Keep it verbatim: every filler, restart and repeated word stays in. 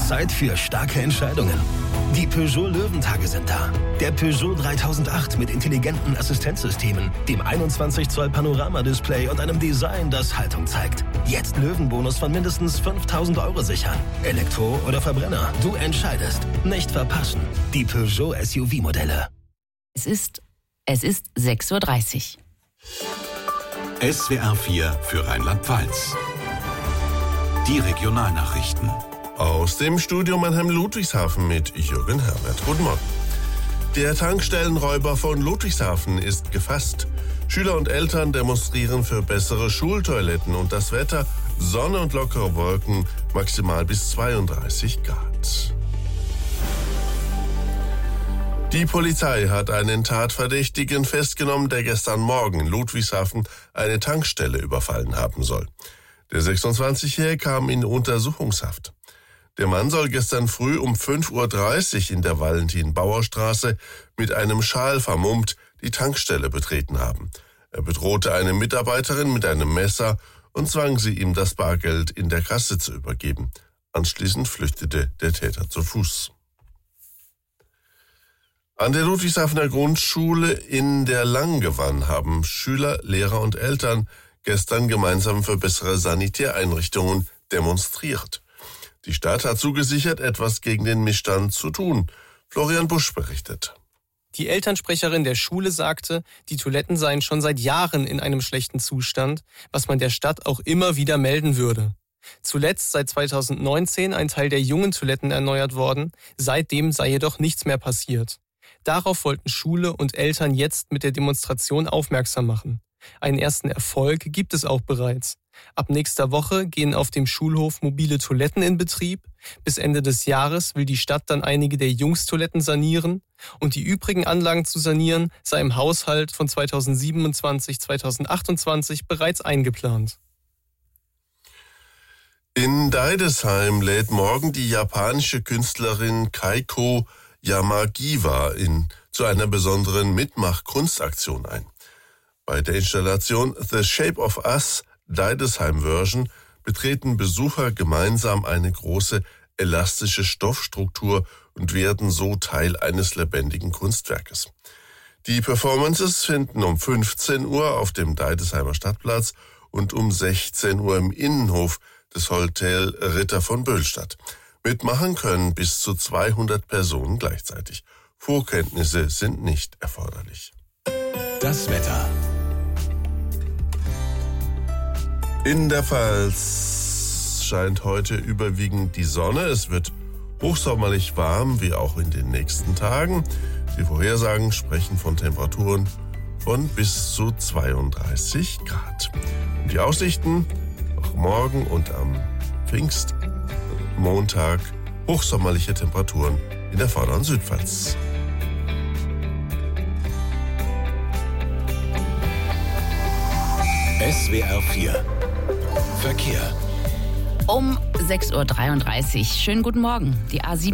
Zeit für starke Entscheidungen. Die Peugeot Löwentage sind da. Der Peugeot dreitausendacht mit intelligenten Assistenzsystemen, dem einundzwanzig Zoll Panoramadisplay und einem Design, das Haltung zeigt. Jetzt Löwenbonus von mindestens fünftausend Euro sichern. Elektro oder Verbrenner, du entscheidest. Nicht verpassen. Die Peugeot S U V-Modelle. Es ist, es ist sechs Uhr dreißig. S W R vier für Rheinland-Pfalz. Die Regionalnachrichten. Aus dem Studio Mannheim-Ludwigshafen mit Jürgen Herbert. Guten Morgen. Der Tankstellenräuber von Ludwigshafen ist gefasst. Schüler und Eltern demonstrieren für bessere Schultoiletten und das Wetter, Sonne und lockere Wolken, maximal bis zweiunddreißig Grad. Die Polizei hat einen Tatverdächtigen festgenommen, der gestern Morgen in Ludwigshafen eine Tankstelle überfallen haben soll. Der sechsundzwanzigjährige kam in Untersuchungshaft. Der Mann soll gestern früh um fünf Uhr dreißig in der Valentin-Bauer-Straße mit einem Schal vermummt die Tankstelle betreten haben. Er bedrohte eine Mitarbeiterin mit einem Messer und zwang sie, ihm das Bargeld in der Kasse zu übergeben. Anschließend flüchtete der Täter zu Fuß. An der Ludwigshafener Grundschule in der Langewann haben Schüler, Lehrer und Eltern gestern gemeinsam für bessere Sanitäreinrichtungen demonstriert. Die Stadt hat zugesichert, etwas gegen den Missstand zu tun. Florian Busch berichtet. Die Elternsprecherin der Schule sagte, die Toiletten seien schon seit Jahren in einem schlechten Zustand, was man der Stadt auch immer wieder melden würde. Zuletzt seit zweitausendneunzehn ein Teil der jungen Toiletten erneuert worden, seitdem sei jedoch nichts mehr passiert. Darauf wollten Schule und Eltern jetzt mit der Demonstration aufmerksam machen. Einen ersten Erfolg gibt es auch bereits. Ab nächster Woche gehen auf dem Schulhof mobile Toiletten in Betrieb. Bis Ende des Jahres will die Stadt dann einige der Jungstoiletten sanieren. Und die übrigen Anlagen zu sanieren sei im Haushalt von zweitausendsiebenundzwanzig zweitausendachtundzwanzig bereits eingeplant. In Deidesheim lädt morgen die japanische Künstlerin Keiko Yamagiwa in, zu einer besonderen Mitmach-Kunstaktion ein. Bei der Installation The Shape of Us Deidesheim Version betreten Besucher gemeinsam eine große elastische Stoffstruktur und werden so Teil eines lebendigen Kunstwerkes. Die Performances finden um fünfzehn Uhr auf dem Deidesheimer Stadtplatz und um sechzehn Uhr im Innenhof des Hotel Ritter von Böhl statt. Mitmachen können bis zu zweihundert Personen gleichzeitig. Vorkenntnisse sind nicht erforderlich. Das Wetter. In der Pfalz scheint heute überwiegend die Sonne. Es wird hochsommerlich warm, wie auch in den nächsten Tagen. Die Vorhersagen sprechen von Temperaturen von bis zu zweiunddreißig Grad. Und die Aussichten auch morgen und am Pfingstmontag hochsommerliche Temperaturen in der vorderen Südpfalz. S W R vier Verkehr. Um sechs Uhr dreiunddreißig. Schönen guten Morgen. Die A sieben